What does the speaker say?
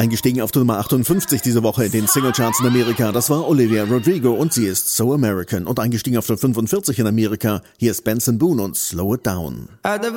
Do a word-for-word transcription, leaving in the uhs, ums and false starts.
Eingestiegen auf die Nummer achtundfünfzig diese Woche in den Singlecharts in Amerika, das war Olivia Rodrigo und sie ist So American. Und eingestiegen auf der fünfundvierzig in Amerika, hier ist Benson Boone und Slow It Down.